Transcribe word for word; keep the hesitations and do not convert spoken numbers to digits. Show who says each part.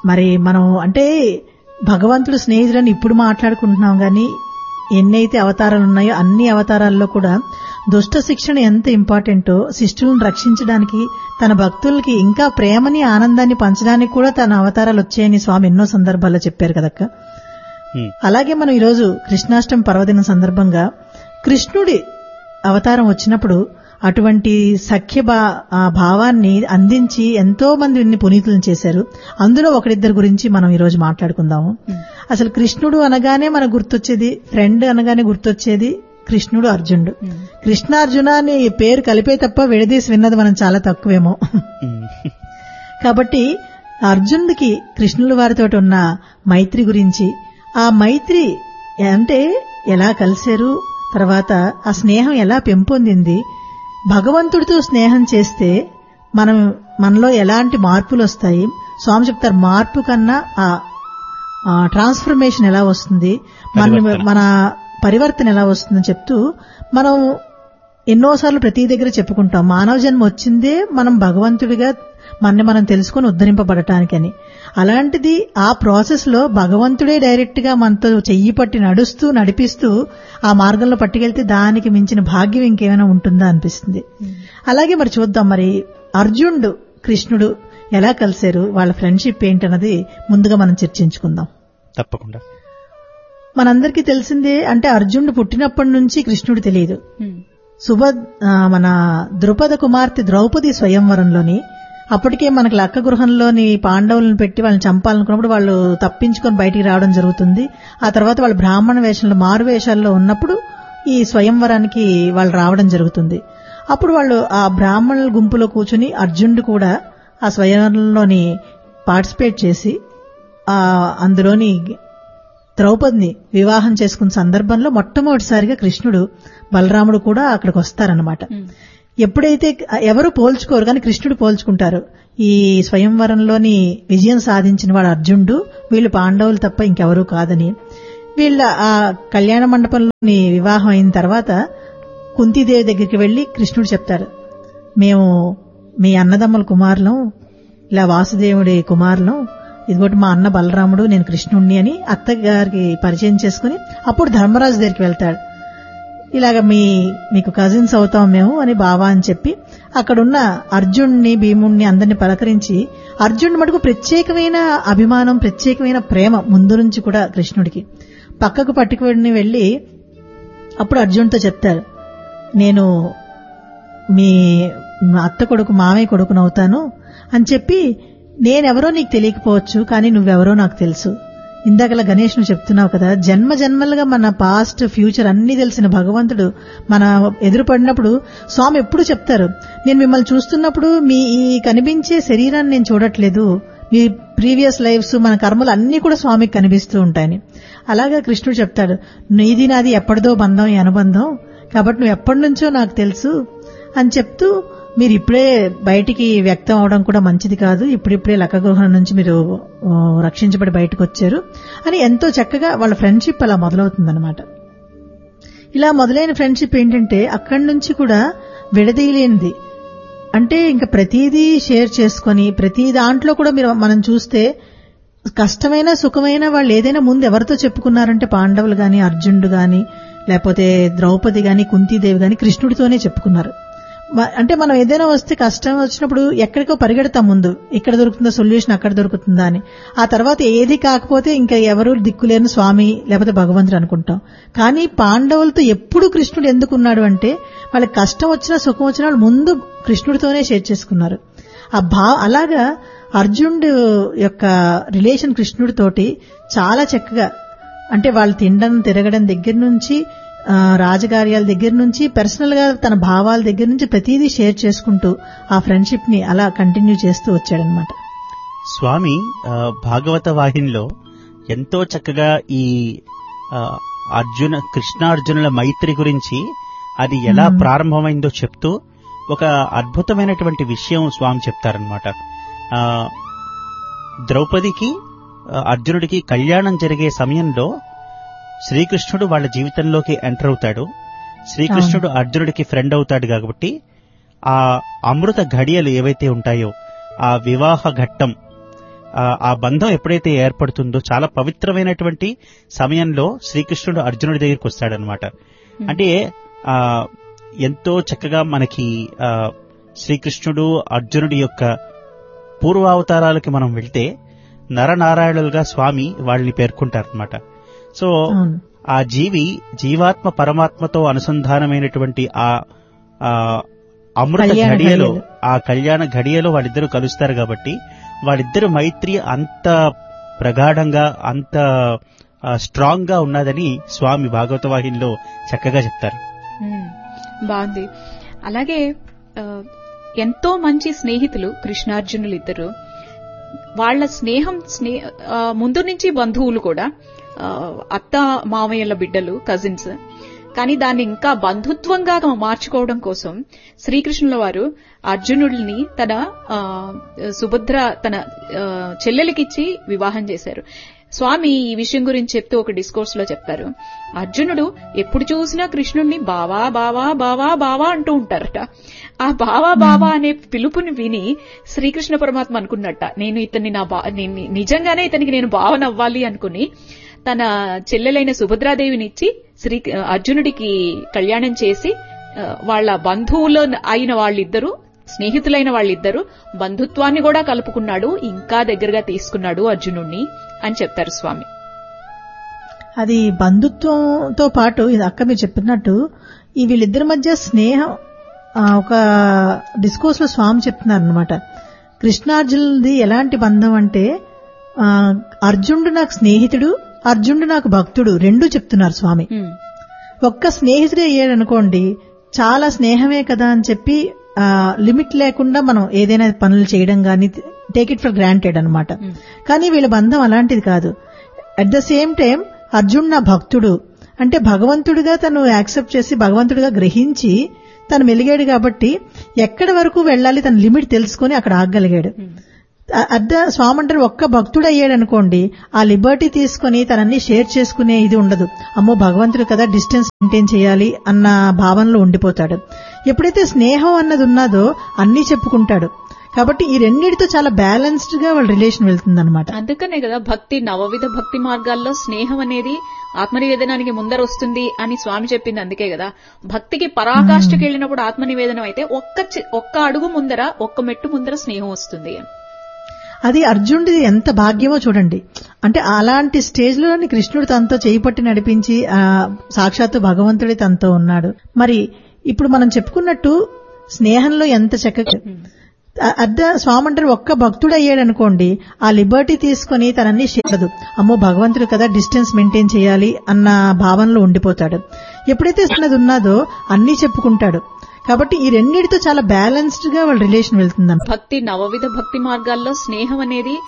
Speaker 1: మరి మనం అంటే భగవంతుడు స్నేహితులని ఇప్పుడు మాట్లాడుకుంటున్నాం గాని ఎన్నైతే అవతారాలు ఉన్నాయో అన్ని అవతారాల్లో కూడా దుష్ట శిక్షణ ఎంత ఇంపార్టెంటో శిష్యులను రక్షించడానికి తన భక్తులకి ఇంకా ప్రేమని ఆనందాన్ని పంచడానికి కూడా తన అవతారాలు వచ్చాయని స్వామి ఎన్నో సందర్భాల్లో చెప్పారు కదక్క. అలాగే మనం ఈరోజు కృష్ణాష్టమి పర్వదినం సందర్భంగా కృష్ణుడి అవతారం వచ్చినప్పుడు అటువంటి సఖ్య భావాన్ని అందించి ఎంతో మందిని పునీతులను చేశారు. అందులో ఒకరిద్దరు గురించి మనం ఈ రోజు మాట్లాడుకుందాము. అసలు కృష్ణుడు అనగానే మనకు గుర్తొచ్చేది, ఫ్రెండ్ అనగానే గుర్తొచ్చేది కృష్ణుడు అర్జునుడు. కృష్ణార్జున అని పేరు కలిపే తప్ప విడదీసి విన్నది మనం చాలా తక్కువేమో. కాబట్టి అర్జునుడికి కృష్ణుల వారితో ఉన్న మైత్రి గురించి, ఆ మైత్రి అంటే ఎలా కలిశారు, తర్వాత ఆ స్నేహం ఎలా పెంపొందింది, భగవంతుడితో స్నేహం చేస్తే మనం మనలో ఎలాంటి మార్పులు వస్తాయి, స్వామి చెప్తారు మార్పు కన్నా ఆ ట్రాన్స్ఫర్మేషన్ ఎలా వస్తుంది, మన మన పరివర్తన ఎలా వస్తుందని చెప్తూ మనం ఎన్నోసార్లు ప్రతి దగ్గర చెప్పుకుంటాం మానవ జన్మ వచ్చిందే మనం భగవంతుడిగా మనని మనం తెలుసుకొని ఉద్ధరింపబడటానికని. అలాంటిది ఆ ప్రాసెస్ లో భగవంతుడే డైరెక్ట్ గా మనతో చెయ్యి పట్టి నడుస్తూ నడిపిస్తూ ఆ మార్గంలో పట్టుకెళ్తే దానికి మించిన భాగ్యం ఇంకేమైనా ఉంటుందా అనిపిస్తుంది. అలాగే మరి చూద్దాం, మరి అర్జునుడు కృష్ణుడు ఎలా కలిశారు, వాళ్ళ ఫ్రెండ్షిప్ ఏంటన్నది ముందుగా మనం చర్చించుకుందాం.
Speaker 2: తప్పకుండా.
Speaker 1: మనందరికీ తెలిసిందే, అంటే అర్జునుడు పుట్టినప్పటి నుంచి కృష్ణుడు తెలియదు. సుభ మన ద్రుపద కుమార్తె ద్రౌపది స్వయంవరంలోని అప్పటికే మనకి లక్క గృహంలోని పాండవులను పెట్టి వాళ్ళని చంపాలనుకున్నప్పుడు వాళ్ళు తప్పించుకొని బయటికి రావడం జరుగుతుంది. ఆ తర్వాత వాళ్ళు బ్రాహ్మణ వేషంలో మారు వేషాల్లో ఉన్నప్పుడు ఈ స్వయంవరానికి వాళ్ళు రావడం జరుగుతుంది. అప్పుడు వాళ్ళు ఆ బ్రాహ్మణుల గుంపులో కూర్చుని అర్జునుడు కూడా ఆ స్వయంవరంలోని పార్టిసిపేట్ చేసి ఆ అందులోని ద్రౌపదిని వివాహం చేసుకున్న సందర్భంలో మొట్టమొదటిసారిగా కృష్ణుడు బలరాముడు కూడా అక్కడికి వస్తారనమాట. ఎప్పుడైతే ఎవరు పోల్చుకోరు కానీ కృష్ణుడు పోల్చుకుంటారు, ఈ స్వయంవరంలోని విజయం సాధించిన వాడు అర్జునుడు, వీళ్ళు పాండవులు తప్ప ఇంకెవరూ కాదని. వీళ్ళ ఆ కళ్యాణ మండపంలోని వివాహం అయిన తర్వాత కుంతీదేవి దగ్గరికి వెళ్లి కృష్ణుడు చెప్తారు, మేము మీ అన్నదమ్ముల కుమారులం, ఇలా వాసుదేవుడి కుమారులం, ఇదిగోటి మా అన్న బలరాముడు, నేను కృష్ణుణ్ణి అని అత్తగారికి పరిచయం చేసుకుని అప్పుడు ధర్మరాజు దగ్గరికి వెళ్తాడు. ఇలాగ మీ మీకు కజిన్స్ అవుతాం మేము అని బావా అని చెప్పి అక్కడున్న అర్జున్ని భీముణ్ణి అందరినీ పలకరించి, అర్జునుడి మటుకు ప్రత్యేకమైన అభిమానం ప్రత్యేకమైన ప్రేమ ముందు నుంచి కూడా కృష్ణుడికి పక్కకు పట్టుకుని వెళ్లి అప్పుడు అర్జునుడితో చెప్తారు, నేను మీ అత్త కొడుకు మామయ్య కొడుకునవుతాను అని చెప్పి, నేనెవరో నీకు తెలియకపోవచ్చు కానీ నువ్వెవరో నాకు తెలుసు. ఇందాకలా గణేష్ నువ్వు చెప్తున్నావు కదా, జన్మ జన్మలుగా మన పాస్ట్ ఫ్యూచర్ అన్ని తెలిసిన భగవంతుడు మన ఎదురుపడినప్పుడు స్వామి ఎప్పుడు చెప్తారు, నేను మిమ్మల్ని చూస్తున్నప్పుడు మీ ఈ కనిపించే శరీరాన్ని నేను చూడట్లేదు, మీ ప్రీవియస్ లైఫ్స్ మన కర్మలు అన్ని కూడా స్వామికి కనిపిస్తూ ఉంటాయని. అలాగా కృష్ణుడు చెప్తాడు, నీది నాది ఎప్పటిదో బంధం ఈ అనుబంధం, కాబట్టి నువ్వు ఎప్పటి నుంచో నాకు తెలుసు అని చెప్తూ, మీరు ఇప్పుడే బయటికి వ్యక్తం అవడం కూడా మంచిది కాదు, ఇప్పుడిప్పుడే లక్కగృహం నుంచి మీరు రక్షించబడి బయటకు వచ్చారు అని ఎంతో చక్కగా వాళ్ళ ఫ్రెండ్షిప్ అలా మొదలవుతుందన్నమాట. ఇలా మొదలైన ఫ్రెండ్షిప్ ఏంటంటే అక్కడి నుంచి కూడా విడదీయలేనిది. అంటే ఇంకా ప్రతిదీ షేర్ చేసుకుని ప్రతి దాంట్లో కూడా మీరు మనం చూస్తే కష్టమైన సుఖమైన వాళ్ళు ఏదైనా ముందు ఎవరితో చెప్పుకున్నారంటే పాండవులు గాని, అర్జునుడు గాని, లేకపోతే ద్రౌపది గాని, కుంతీదేవి గాని కృష్ణుడితోనే చెప్పుకున్నారు. అంటే మనం ఏదైనా వస్తే కష్టం వచ్చినప్పుడు ఎక్కడికో పరిగెడతాం, ముందు ఇక్కడ దొరుకుతుందా సొల్యూషన్ అక్కడ దొరుకుతుందా అని. ఆ తర్వాత ఏది కాకపోతే ఇంకా ఎవరు దిక్కులేని స్వామి లేకపోతే భగవంతుడు అనుకుంటాం. కానీ పాండవులతో ఎప్పుడు కృష్ణుడు ఎందుకున్నాడు అంటే వాళ్ళకి కష్టం వచ్చినా సుఖం వచ్చినా వాళ్ళు ముందు కృష్ణుడితోనే షేర్ చేసుకున్నారు. ఆ భా అలాగా అర్జునుడు యొక్క రిలేషన్ కృష్ణుడితోటి చాలా చక్కగా, అంటే వాళ్ళు తినడం తిరగడం దగ్గర నుంచి రాజకార్యాల దగ్గర నుంచి పర్సనల్ గా తన భావాల దగ్గర నుంచి ప్రతిదీ షేర్ చేసుకుంటూ ఆ ఫ్రెండ్షిప్ ని అలా కంటిన్యూ చేస్తూ వచ్చాడనమాట.
Speaker 2: స్వామి భాగవత వాహినిలో ఎంతో చక్కగా ఈ అర్జున కృష్ణార్జునుల మైత్రి గురించి అది ఎలా ప్రారంభమైందో చెప్తూ ఒక అద్భుతమైనటువంటి విషయం స్వామి చెప్తారనమాట. ద్రౌపదికి అర్జునుడికి కళ్యాణం జరిగే సమయంలో శ్రీకృష్ణుడు వాళ్ళ జీవితంలోకి ఎంటర్ అవుతాడు. శ్రీకృష్ణుడు అర్జునుడికి ఫ్రెండ్ అవుతాడు కాబట్టి ఆ అమృత ఘడియలు ఏవైతే ఉంటాయో ఆ వివాహ ఘట్టం ఆ బంధం ఎప్పుడైతే ఏర్పడుతుందో చాలా పవిత్రమైనటువంటి సమయంలో శ్రీకృష్ణుడు అర్జునుడి దగ్గరికి వస్తాడనమాట. అంటే ఆ ఎంతో చక్కగా మనకి ఆ శ్రీకృష్ణుడు అర్జునుడి యొక్క పూర్వావతారాలకి మనం వెళ్తే నరనారాయణులుగా స్వామి వాళ్ళని పేర్కొంటారనమాట. సో ఆ జీవి జీవాత్మ పరమాత్మతో అనుసంధానమైనటువంటి ఆ అమృత ఘడియలో, ఆ కళ్యాణ ఘడియలో వాళ్ళిద్దరూ కలుస్తారు కాబట్టి వాళ్ళిద్దరు మైత్రి అంత ప్రగాఢంగా అంత స్ట్రాంగ్ గా ఉన్నదని స్వామి భాగవత వాహినిలో చక్కగా చెప్తారు.
Speaker 3: బాగుంది. అలాగే ఎంతో మంచి స్నేహితులు కృష్ణార్జునులు ఇద్దరు. వాళ్ల స్నేహం స్నే ముందు నుంచి బంధువులు కూడా, అత్త మామయ్యల బిడ్డలు, కజిన్స్. కానీ దాన్ని ఇంకా బంధుత్వంగా మార్చుకోవడం కోసం శ్రీకృష్ణుల వారు అర్జునుడిని తన సుభద్ర తన చెల్లెలికిచ్చి వివాహం చేశారు. స్వామి ఈ విషయం గురించి చెప్తూ ఒక డిస్కోర్స్ లో చెప్తారు, అర్జునుడు ఎప్పుడు చూసినా కృష్ణుడిని బావా బావా బావా బావా అంటూ ఉంటారట. ఆ బావా బావా అనే పిలుపుని విని శ్రీకృష్ణ పరమాత్మ అనుకున్నట్ట, నేను ఇతన్ని నా బా నిజంగానే ఇతనికి నేను భావనవ్వాలి అనుకుని తన చెల్లెలైన సుభద్రాదేవినిచ్చి శ్రీ అర్జునుడికి కళ్యాణం చేసి వాళ్ల బంధువులు అయిన వాళ్ళిద్దరూ, స్నేహితులైన వాళ్ళిద్దరూ బంధుత్వాన్ని కూడా కలుపుకున్నాడు, ఇంకా దగ్గరగా తీసుకున్నాడు అర్జునుడిని అని చెప్తారు స్వామి.
Speaker 1: అది బంధుత్వంతో పాటు ఇది అక్క మీరు చెప్పినట్టు ఈ వీళ్ళిద్దరి మధ్య స్నేహం ఒక డిస్కోర్స్ లో స్వామి చెప్తున్నారు అనమాట. కృష్ణార్జునుడిది ఎలాంటి బంధం అంటే అర్జునుడు నాకు స్నేహితుడు, అర్జునుడు నాకు భక్తుడు రెండూ చెప్తున్నారు స్వామి. ఒక్క స్నేహితుడే అయ్యాడనుకోండి చాలా స్నేహమే కదా అని చెప్పి లిమిట్ లేకుండా మనం ఏదైనా పనులు చేయడం గానీ టేక్ ఇట్ ఫర్ గ్రాంటెడ్ అనమాట. కానీ వీళ్ళ బంధం అలాంటిది కాదు. At the same time Arjun నా భక్తుడు అంటే భగవంతుడిగా తను యాక్సెప్ట్ చేసి భగవంతుడిగా గ్రహించి తను మెలిగాడు కాబట్టి ఎక్కడి వరకు వెళ్ళాలి తన లిమిట్ తెలుసుకుని అక్కడ ఆగగలిగాడు. అద్ద స్వామి అంటారు ఒక్క భక్తుడు అయ్యాడు అనుకోండి ఆ లిబర్టీ తీసుకుని తనన్ని షేర్ చేసుకునే ఇది ఉండదు. అమ్మో భగవంతుడు కదా డిస్టెన్స్ మెయింటైన్ చేయాలి అన్న భావనలో ఉండిపోతాడు. ఎప్పుడైతే స్నేహం అన్నది ఉన్నదో అన్ని చెప్పుకుంటాడు. కాబట్టి ఈ రెండింటితో చాలా బ్యాలెన్స్డ్ గా వాళ్ళ రిలేషన్ వెళ్తుందన్నమాట.
Speaker 3: అందుకనే కదా భక్తి నవవిధ భక్తి మార్గాల్లో స్నేహం అనేది ఆత్మనివేదనానికి ముందర వస్తుంది అని స్వామి చెప్పింది. అందుకే కదా భక్తికి పరాకాష్ఠకి వెళ్ళినప్పుడు ఆత్మనివేదనం అయితే ఒక్క ఒక్క అడుగు ముందర ఒక్క మెట్టు ముందర స్నేహం వస్తుంది.
Speaker 1: అది అర్జునుడి ఎంత భాగ్యమో చూడండి. అంటే అలాంటి స్టేజ్ లోని కృష్ణుడు తనతో చేయి పట్టి నడిపించి సాక్షాత్తు భగవంతుడి తనతో ఉన్నాడు. మరి ఇప్పుడు మనం చెప్పుకున్నట్టు స్నేహంలో ఎంత చక్కగా అద్ద స్వామి అంటారు ఒక్క భక్తుడు అయ్యాడు అనుకోండి ఆ లిబర్టీ తీసుకుని తనన్ని చేయదు. అమ్మో భగవంతుడు కదా డిస్టెన్స్ మెయింటైన్ చేయాలి అన్న భావనలో ఉండిపోతాడు. ఎప్పుడైతే అన్నది ఉన్నదో అన్ని చెప్పుకుంటాడు. కాబట్టి ఈ రెండింటితో చాలా బ్యాలెన్స్డ్ గా వాళ్ళ రిలేషన్ వెళ్తుందన్నమాట.
Speaker 3: భక్తి నవవిధ భక్తి మార్గాల్లో స్నేహం అనేది